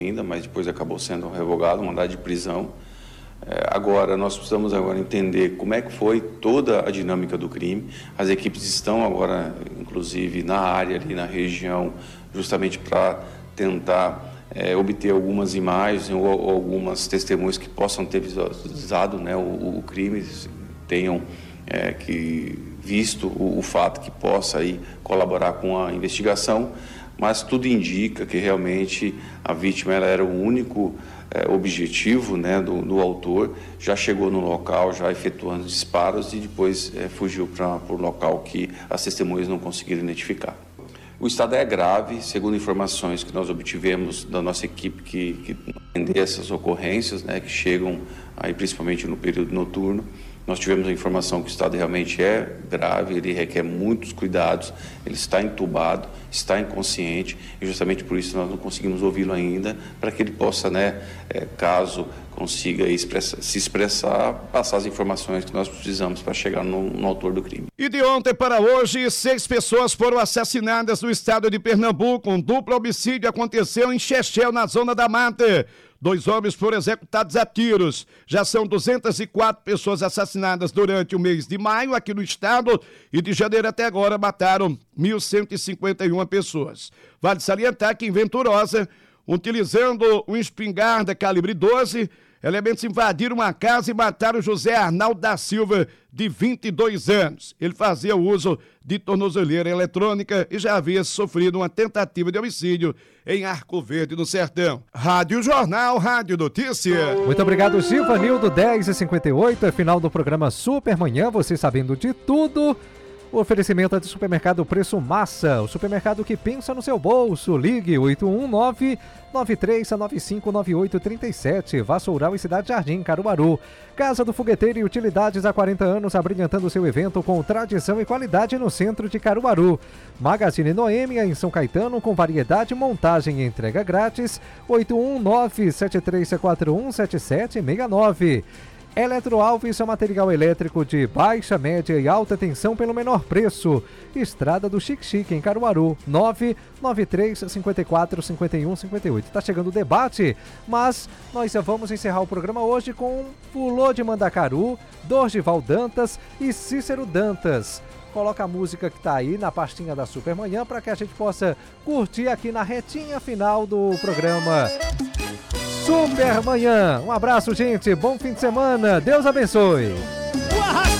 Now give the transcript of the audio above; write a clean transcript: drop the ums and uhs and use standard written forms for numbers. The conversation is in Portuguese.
ainda, mas depois acabou sendo revogado, mandado de prisão. Agora, nós precisamos entender como é que foi toda a dinâmica do crime. As equipes estão agora, inclusive, na área, ali na região, justamente para tentar obter algumas imagens ou algumas testemunhas que possam ter visualizado, né, o crime, tenham visto o fato que possa aí colaborar com a investigação, mas tudo indica que realmente a vítima ela era o único objetivo, né, do autor, já chegou no local, já efetuando disparos e depois fugiu para o local que as testemunhas não conseguiram identificar. O estado é grave, segundo informações que nós obtivemos da nossa equipe que atende essas ocorrências, né, que chegam aí principalmente no período noturno. Nós tivemos a informação que o estado realmente é grave, ele requer muitos cuidados, ele está entubado, está inconsciente e justamente por isso nós não conseguimos ouvi-lo ainda, para que ele possa, né, caso consiga se expressar, passar as informações que nós precisamos para chegar no autor do crime. E de ontem para hoje, 6 pessoas foram assassinadas no estado de Pernambuco. Um duplo homicídio aconteceu em Chechel, na zona da mata. 2 homens foram executados a tiros. Já são 204 pessoas assassinadas durante o mês de maio aqui no estado e de janeiro até agora mataram 1.151 pessoas. Vale salientar que em Venturosa, utilizando um espingarda calibre 12, elementos invadiram uma casa e mataram José Arnaldo da Silva, de 22 anos. Ele fazia uso de tornozeleira eletrônica e já havia sofrido uma tentativa de homicídio em Arco Verde, no Sertão. Rádio Jornal, Rádio Notícia. Muito obrigado, Givanildo. 10h58, é final do programa Supermanhã, você sabendo de tudo. O oferecimento é de Supermercado Preço Massa, o supermercado que pensa no seu bolso. Ligue 819-9395-9837, Vassoural e Cidade Jardim, Caruaru. Casa do Fogueteiro e Utilidades há 40 anos, abrilhantando seu evento com tradição e qualidade no centro de Caruaru. Magazine Noêmia, em São Caetano, com variedade, montagem e entrega grátis. 819-7341-7769. Eletroalves, seu material elétrico de baixa, média e alta tensão pelo menor preço. Estrada do Chique Chique, em Caruaru, 993-54-51-58. Tá chegando o debate, mas nós já vamos encerrar o programa hoje com Fulô de Mandacaru, Dorgival Dantas e Cícero Dantas. Coloca a música que tá aí na pastinha da Supermanhã para que a gente possa curtir aqui na retinha final do programa Supermanhã. Um abraço, gente. Bom fim de semana. Deus abençoe.